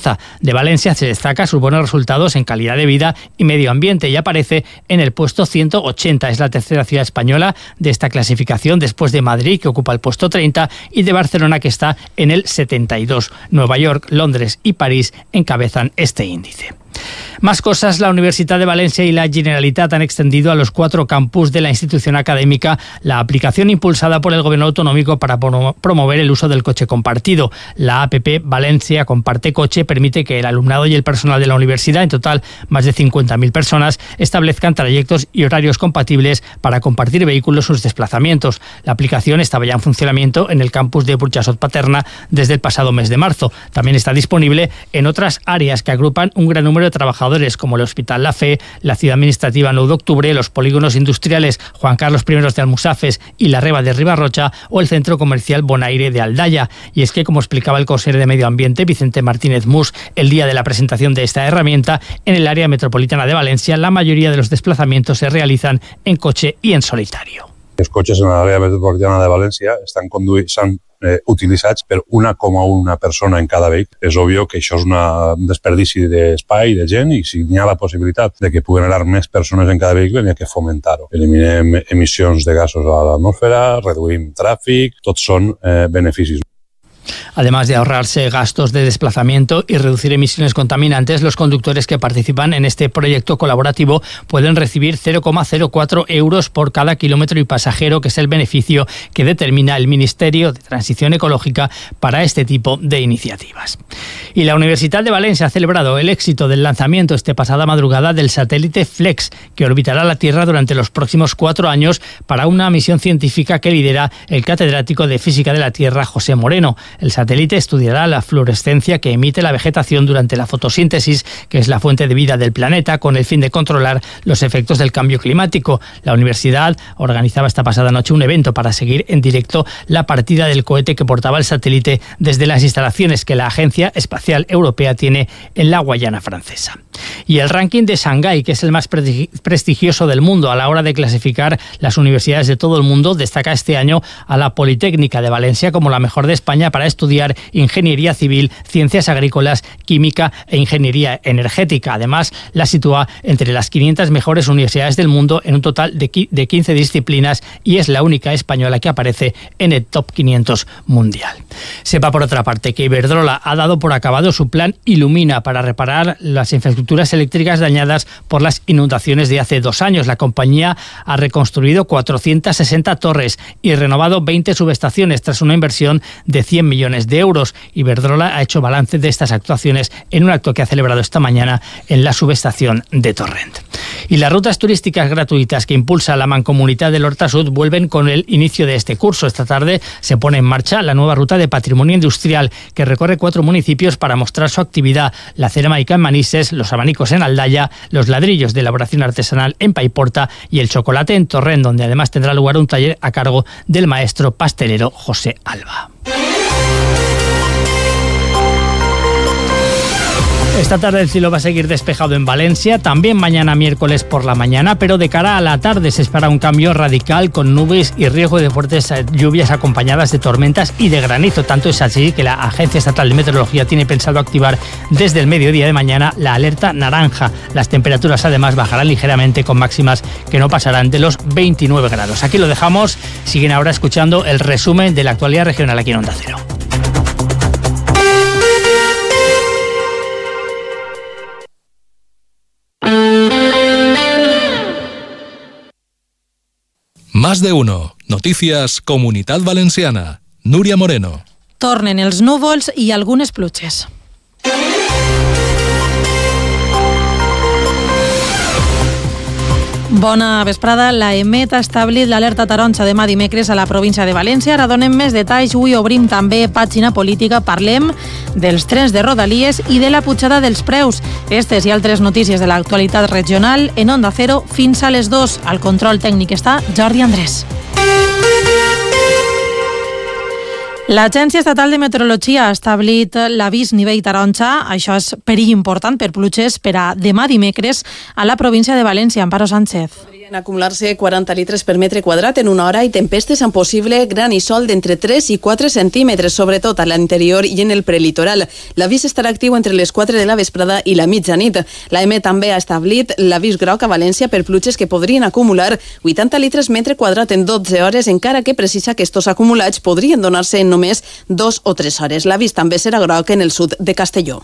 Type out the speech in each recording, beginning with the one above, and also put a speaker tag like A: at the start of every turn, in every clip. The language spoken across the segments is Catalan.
A: Zaragoza. De Valencia se destaca sus buenos resultados en calidad de vida y medio ambiente y aparece en el puesto 180. Es la tercera ciudad española de esta clasificación después de Madrid, que ocupa el puesto 30, y de Barcelona, que está en el 72. Nueva York, Londres y París encabezan este índice. Más cosas, la Universidad de Valencia y la Generalitat han extendido a los 4 campus de la institución académica la aplicación impulsada por el Gobierno autonómico para promover el uso del coche compartido. La APP Valencia Comparte Coche permite que el alumnado y el personal de la universidad, en total más de 50.000 personas, establezcan trayectos y horarios compatibles para compartir vehículos sus desplazamientos. La aplicación estaba ya en funcionamiento en el campus de Burjassot Paterna desde el pasado mes de marzo. También está disponible en otras áreas que agrupan un gran número de trabajadores, como el Hospital La Fe, la Ciudad Administrativa 9 de Octubre, los polígonos industriales Juan Carlos I de Almusafes y la Reba de Ribarrocha o el centro comercial Bonaire de Aldaya. Y es que, como explicaba el consejero de Medio Ambiente, Vicente Martínez Mus, el día de la presentación de esta herramienta, en el área metropolitana de Valencia la mayoría de los desplazamientos se realizan en coche y en solitario.
B: Els cotxes en l'àrea metropolitana de València estan utilitzats per 1,1 persona en cada vehicle. És obvio que això és un desperdici d'espai, de gent, i si hi ha la possibilitat de que puguen anar més persones en cada vehicle, n'hi ha que fomentar-ho. Eliminem emissions de gasos a l'atmosfera, reduïm tràfic, tots són beneficis.
A: Además de ahorrarse gastos de desplazamiento y reducir emisiones contaminantes, los conductores que participan en este proyecto colaborativo pueden recibir 0,04 euros por cada kilómetro y pasajero, que es el beneficio que determina el Ministerio de Transición Ecológica para este tipo de iniciativas. Y la Universidad de Valencia ha celebrado el éxito del lanzamiento esta pasada madrugada del satélite Flex, que orbitará la Tierra durante los próximos 4 años para una misión científica que lidera el catedrático de Física de la Tierra, José Moreno. El satélite estudiará la fluorescencia que emite la vegetación durante la fotosíntesis, que es la fuente de vida del planeta, con el fin de controlar los efectos del cambio climático. La universidad organizaba esta pasada noche un evento para seguir en directo la partida del cohete que portaba el satélite desde las instalaciones que la Agencia Espacial Europea tiene en la Guayana Francesa. Y el ranking de Shanghái, que es el más prestigioso del mundo a la hora de clasificar las universidades de todo el mundo, destaca este año a la Politécnica de Valencia como la mejor de España para estudiar ingeniería civil, ciencias agrícolas, química e ingeniería energética. Además, la sitúa entre las 500 mejores universidades del mundo en un total de 15 disciplinas y es la única española que aparece en el top 500 mundial. Sepa, por otra parte, que Iberdrola ha dado por acabado su plan Ilumina para reparar las infraestructuras eléctricas dañadas por las inundaciones de hace 2 años. La compañía ha reconstruido 460 torres y renovado 20 subestaciones tras una inversión de 100 millones de euros. Iberdrola ha hecho balance de estas actuaciones en un acto que ha celebrado esta mañana en la subestación de Torrent. Y las rutas turísticas gratuitas que impulsa la Mancomunitat del Horta Sud vuelven con el inicio de este curso. Esta tarde se pone en marcha la nueva ruta de patrimonio industrial que recorre 4 municipios para mostrar su actividad: la cerámica en Manises, los abanicos en Aldaya, los ladrillos de elaboración artesanal en Paiporta y el chocolate en Torrent, donde además tendrá lugar un taller a cargo del maestro pastelero José Alba. Esta tarde el cielo va a seguir despejado en Valencia, también mañana miércoles por la mañana, pero de cara a la tarde se espera un cambio radical con nubes y riesgo de fuertes lluvias acompañadas de tormentas y de granizo. Tanto es así que la Agencia Estatal de Meteorología tiene pensado activar desde el mediodía de mañana la alerta naranja. Las temperaturas además bajarán ligeramente con máximas que no pasarán de los 29 grados. Aquí lo dejamos, siguen ahora escuchando el resumen de la actualidad regional aquí en Onda Cero.
C: Más de uno. Noticias Comunitat Valenciana. Núria Moreno.
D: Tornen els núvols i algunes pluges. Bona vesprada. La EMET ha establit l'alerta taronja demà dimecres a la província de València. Ara donem més detalls. Avui obrim també pàgina política. Parlem dels trens de Rodalies i de la pujada dels preus. Aquestes i altres notícies de l'actualitat regional en Onda Cero fins a les 2. Al control tècnic està Jordi Andrés. L'Agència Estatal de Meteorologia ha establit l'avís nivell taronja. Això és perill important per pluges per a demà dimecres a la província de València. Amparo Sánchez.
E: Podrien acumular-se 40 litres per metre quadrat en una hora i tempestes amb possible granissol d'entre 3 i 4 centímetres, sobretot a l'interior i en el prelitoral. L'avís estarà actiu entre les 4 de la vesprada i la mitjanit. L'AEME també ha establit l'avís groc a València per pluges que podrien acumular 80 litres metre quadrat en 12 hores, encara que precisa que estos acumulats podrien donar-se en només 2 o 3 hores. L'avís també serà groc en el sud de Castelló.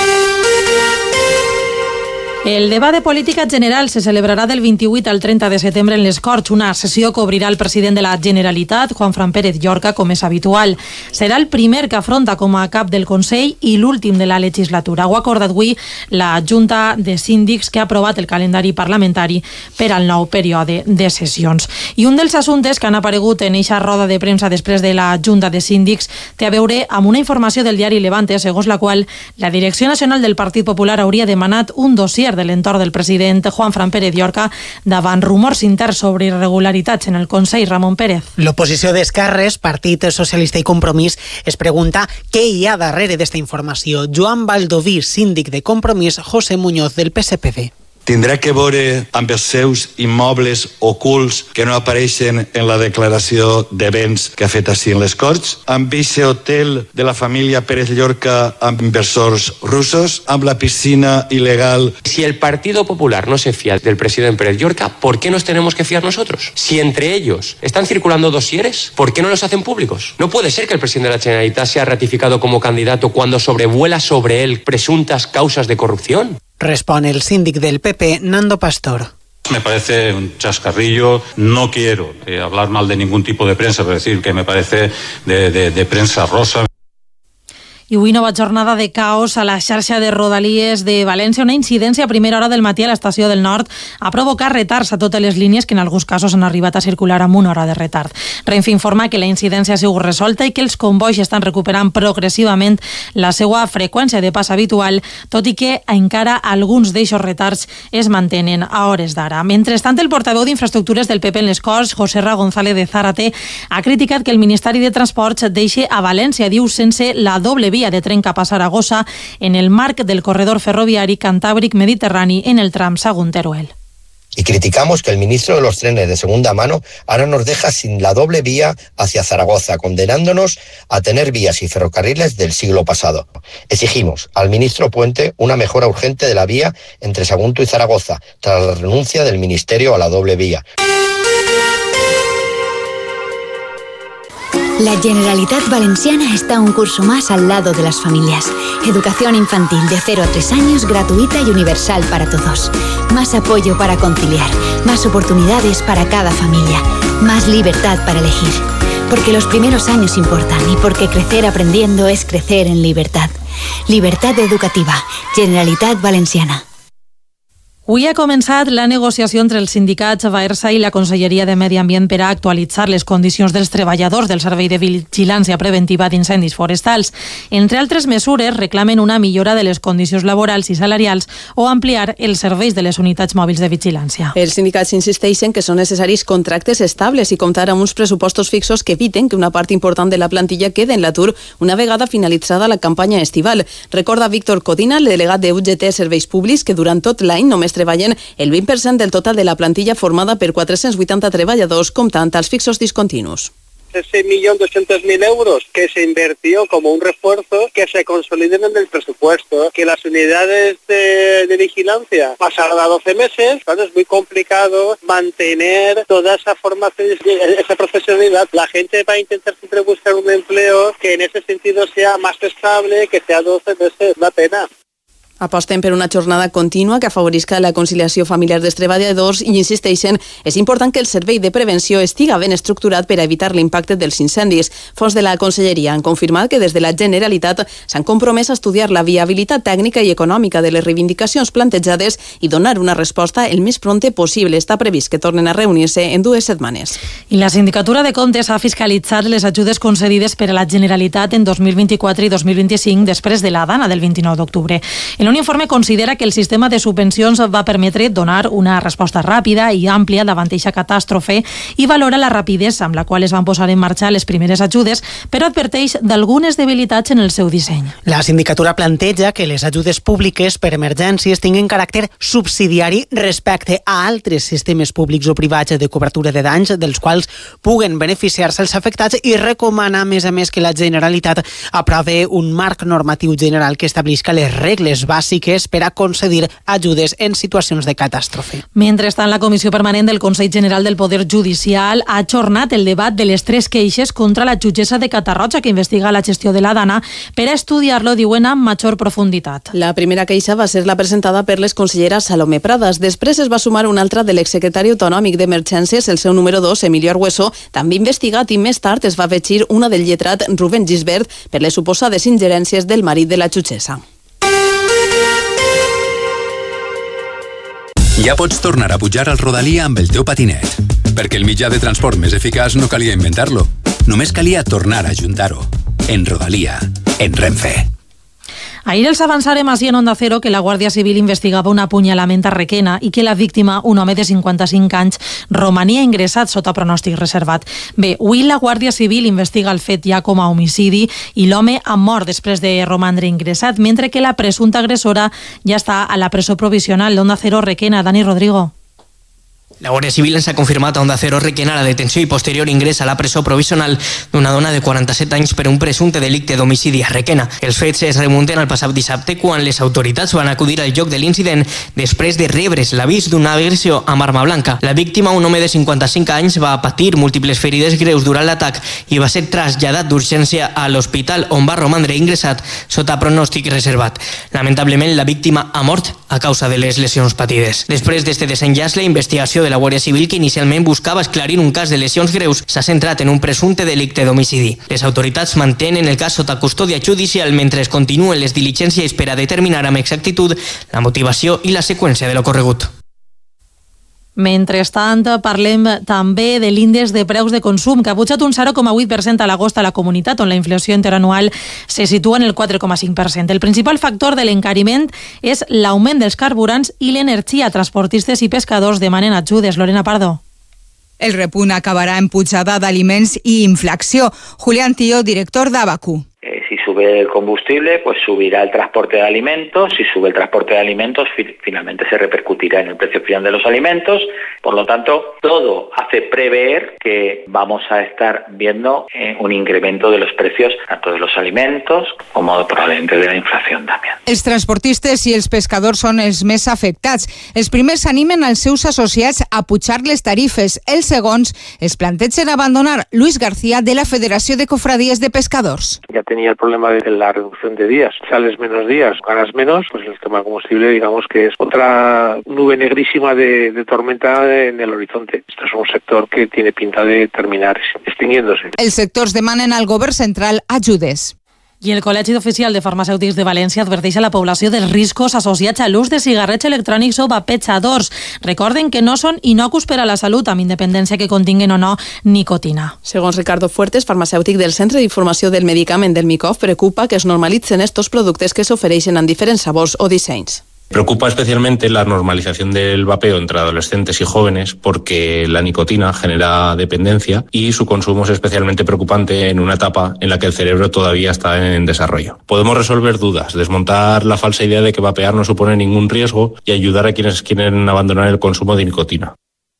D: El debat de política general se celebrarà del 28 al 30 de setembre en les Corts, una sessió que obrirà el president de la Generalitat, Juanfran Pérez Llorca, com és habitual. Serà el primer que afronta com a cap del Consell i l'últim de la legislatura. Ho ha acordat avui la Junta de Síndics, que ha aprovat el calendari parlamentari per al nou període de sessions. I un dels assumptes que han aparegut en eixa roda de premsa després de la Junta de Síndics té a veure amb una informació del diari Levante, segons la qual la Direcció Nacional del Partit Popular hauria demanat un dossier de l'entorn del president Juanfran Pérez Llorca davant rumors interns sobre irregularitats en el Consell. Ramon Pérez.
F: L'oposició d'Esquerres, Partit Socialista i Compromís es pregunta què hi ha darrere d'esta informació. Joan Baldoví, síndic de Compromís, José Muñoz del PSPB.
G: Tindrà que veure amb els seus immobles ocults que no apareixen en la declaració de béns que ha fet així en les Corts, amb aquest hotel de la família Pérez Llorca amb inversors russos, amb la piscina ilegal.
H: Si el Partido Popular no se fía del presidente Pérez Llorca, ¿por qué nos tenemos que fiar nosotros? Si entre ellos están circulando dosieres, ¿por qué no los hacen públicos? No puede ser que el presidente de la Generalitat sea ratificado como candidato cuando sobrevuela sobre él presuntas causas de corrupción.
F: Respon el síndic del PP, Nando Pastor.
I: Me parece un chascarrillo. No quiero hablar mal de ningún tipo de prensa, pero decir que me parece de prensa rosa.
D: I avui nova jornada de caos a la xarxa de Rodalies de València. Una incidència a primera hora del matí a l'estació del Nord ha provocat retards a totes les línies que en alguns casos han arribat a circular amb una hora de retard. Renfe informa que la incidència ha sigut resolta i que els convois estan recuperant progressivament la seva freqüència de pas habitual, tot i que encara alguns d'eixos retards es mantenen a hores d'ara. Mentrestant, el portaveu d'Infraestructures del PP en les Corts, José Ra González de Zárate, ha criticat que el Ministeri de Transports deixi a València, diu, sense la doble via de tren cap a Saragossa en el marc del corredor ferroviari Cantàbric-Mediterrani en el tram Sagunt-Teruel.
J: Y criticamos que el ministro de los trenes de segunda mano ahora nos deja sin la doble vía hacia Zaragoza, condenándonos a tener vías y ferrocarriles del siglo pasado. Exigimos al ministro Puente una mejora urgente de la vía entre Sagunto y Zaragoza, tras la renuncia del ministerio a la doble vía.
K: La Generalitat Valenciana está un curso más al lado de las familias. Educación infantil de 0 a 3 años gratuita y universal para todos. Más apoyo para conciliar, más oportunidades para cada familia, más libertad para elegir. Porque los primeros años importan y porque crecer aprendiendo es crecer en libertad. Libertad educativa. Generalitat Valenciana.
D: Avui ha començat la negociació entre els sindicats Aversa i la Conselleria de Medi Ambient per a actualitzar les condicions dels treballadors del Servei de Vigilància Preventiva d'Incendis Forestals. Entre altres mesures, reclamen una millora de les condicions laborals i salarials o ampliar els serveis de les unitats mòbils de vigilància.
E: Els sindicats insisteixen que són necessaris contractes estables i comptar amb uns pressupostos fixos que eviten que una part important de la plantilla quede en l'atur una vegada finalitzada la campanya estival. Recorda Víctor Codina, el delegat de UGT Serveis Públics, que durant tot l'any només treballen el 20% del total de la plantilla formada per 480 treballadors, comptant els fixos discontinus.
L: Ese 1.200.000 euros que se invirtió como un refuerzo, que se consoliden en el presupuesto, que las unidades de vigilancia pasaron a 12 meses, claro, es muy complicado mantener toda esa formación, esa profesionalidad. La gente va a intentar siempre buscar un empleo que en ese sentido sea más estable, que sea 12 meses, una pena.
E: Aposten per una jornada contínua que afavorisca la conciliació familiar dels treballadors i insisteixen, és important que el servei de prevenció estiga ben estructurat per a evitar l'impacte dels incendis. Fons de la Conselleria han confirmat que des de la Generalitat s'han compromès a estudiar la viabilitat tècnica i econòmica de les reivindicacions plantejades i donar una resposta el més prompte possible. Està previst que tornen a reunir-se en 2 setmanes.
D: I la Sindicatura de Comptes ha fiscalitzat les ajudes concedides per a la Generalitat en 2024 i 2025 després de la dana del 29 d'octubre. En En un informe considera que el sistema de subvencions va permetre donar una resposta ràpida i àmplia davant eixa catàstrofe i valora la rapidesa amb la qual es van posar en marxa les primeres ajudes, però adverteix d'algunes debilitats en el seu disseny.
F: La sindicatura planteja que les ajudes públiques per emergències tinguin caràcter subsidiari respecte a altres sistemes públics o privats de cobertura de danys dels quals puguen beneficiar-se els afectats i recomana, a més, que la Generalitat aprove un marc normatiu general que establisca les regles bàsiques per a concedir ajudes en situacions de catàstrofe.
D: Mentrestant, la Comissió Permanent del Consell General del Poder Judicial ha ajornat el debat de les 3 queixes contra la jutgessa de Catarroja que investiga la gestió de la Dana per a estudiar-lo, diuen, amb major profunditat.
E: La primera queixa va ser la presentada per les conselleres Salomé Pradas. Després es va sumar una altra de l'exsecretari autonòmic d'Emergències, el seu número 2, Emilio Argueso, també investigat, i més tard es va afegir una del lletrat Rubén Gisbert per les suposades ingerències del marit de la jutgessa.
M: Ja pots tornar a pujar al Rodalia amb el teu patinet, perquè el mitjà de transport més eficaç no calia inventar-lo, només calia tornar a ajuntar-ho. En Rodalia, en Renfe.
D: Ahir els avançarem així en Onda Cero que la Guàrdia Civil investigava un apunyalament a Requena i que la víctima, un home de 55 anys, romania ingressat sota pronòstic reservat. Bé, avui la Guàrdia Civil investiga el fet ja com a homicidi i l'home ha mort després de romandre ingressat, mentre que la presumpta agressora ja està a la presó provisional. Onda Cero, Requena, Dani Rodrigo.
N: La Guàrdia Civil ens ha confirmat a Onda Cero Requena la detenció i posterior ingrés a la presó provisional d'una dona de 47 anys per un presumpte delicte d'homicidi a Requena. Els fets es remunten al passat dissabte quan les autoritats van acudir al lloc de l'incident després de rebre's l'avís d'una agressió amb arma blanca. La víctima, un home de 55 anys, va patir múltiples ferides greus durant l'atac i va ser traslladat d'urgència a l'hospital on va romandre ingressat sota pronòstic reservat. Lamentablement, la víctima ha mort a causa de les lesions patides. Després d'este desenllaç, la investigació de la Guàrdia Civil, que inicialment buscava esclarir un cas de lesions greus, s'ha centrat en un presumpte delicte d'homicidi. Les autoritats mantenen el cas sota custòdia judicial mentre es continuen les diligències per a determinar amb exactitud la motivació i la seqüència de l'ocorregut.
D: Mentrestant, parlem també de l'índex de preus de consum, que ha pujat un 0,8% a l'agost a la comunitat, on la inflació interanual se situa en el 4,5%. El principal factor de l'encariment és l'augment dels carburants i l'energia. Transportistes i pescadors demanen ajudes. Lorena Pardo.
O: El repunt acabarà en pujada d'aliments i inflació. Julián Tío, director d'Abacu.
P: Si sube el combustible, pues subirá el transporte de alimentos. Si sube el transporte de alimentos, finalmente se repercutirá en el precio final de los alimentos. Por lo tanto, todo hace prever que vamos a estar viendo un incremento de los precios tanto de los alimentos como probablemente de la inflación también.
O: Els transportistes i els pescadors són els més afectats. Els primers animen als seus associats a pujar les tarifes. Els segons es plantegen abandonar. Luis García, de la Federació de Cofradíes de Pescadors.
Q: Ya tenía el problema de la reducción de días. Sales menos días, ganas menos, pues el tema del combustible, digamos que es otra nube negrísima de tormenta en el horizonte. Esto es un sector que tiene pinta de terminar extinguiéndose.
O: Els sectors demanen al govern central ajudes.
D: I el Col·legi Oficial de Farmacèutics de València adverteix a la població dels riscos associats a l'ús de cigarrets electrònics o vapejadors. Recorden que no són innocus per a la salut, amb independència que continguin o no nicotina.
E: Segons Ricardo Fuertes, farmacèutic del Centre d'Informació del Medicament del MICOF, preocupa que es normalitzen estos productes que s'ofereixen en diferents sabors o dissenys.
R: Preocupa especialmente la normalización del vapeo entre adolescentes y jóvenes porque la nicotina genera dependencia y su consumo es especialmente preocupante en una etapa en la que el cerebro todavía está en desarrollo. Podemos resolver dudas, desmontar la falsa idea de que vapear no supone ningún riesgo y ayudar a quienes quieren abandonar el consumo de nicotina.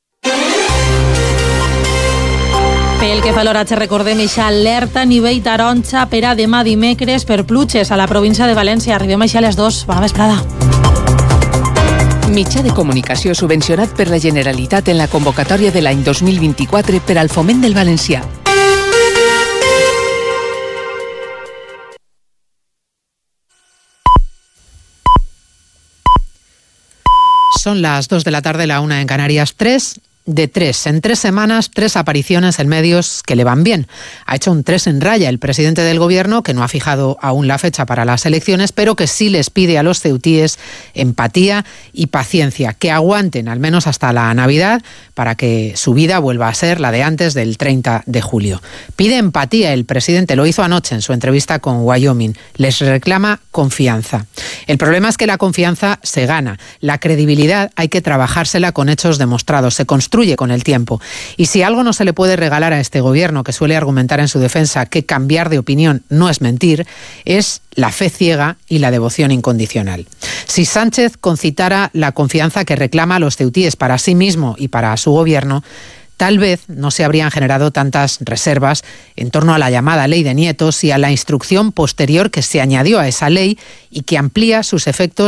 D: Pel que fa a l'oratge, recordem eixa alerta a nivell taronja per a demà dimecres per pluges a la província de València. Arribem així a les 2. Bona vesprada.
S: Mitjà de comunicació subvencionat per la Generalitat en la convocatòria de l'any 2024 per al foment del valencià.
T: Son las 2 de la tarde, la 1 en Canarias, 3 de 3. En 3 semanas, 3 apariciones en medios que le van bien. Ha hecho un 3 en raya el presidente del Gobierno, que no ha fijado aún la fecha para las elecciones, pero que sí les pide a los ceutíes empatía y paciencia, que aguanten al menos hasta la Navidad para que su vida vuelva a ser la de antes del 30 de julio. Pide empatía el presidente, lo hizo anoche en su entrevista con Wyoming. Les reclama confianza. El problema es que la confianza se gana. La credibilidad hay que trabajársela con hechos demostrados. Se construye con el tiempo. Y si algo no se le puede regalar a este gobierno, que suele argumentar en su defensa que cambiar de opinión no es mentir, es la fe ciega y la devoción incondicional. Si Sánchez concitara la confianza que reclama a los ceutíes para sí mismo y para su gobierno, tal vez no se habrían generado tantas reservas en torno a la llamada ley de nietos y a la instrucción posterior que se añadió a esa ley y que amplía sus efectos